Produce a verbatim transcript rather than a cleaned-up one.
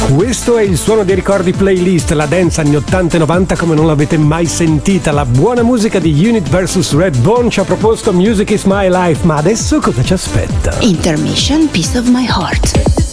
Questo è il suono dei ricordi playlist, la dance anni ottanta e novanta come non l'avete mai sentita. La buona musica di Unit versus Redbone ci ha proposto Music is My Life, ma adesso cosa ci aspetta? Intermission, Piece of My Heart.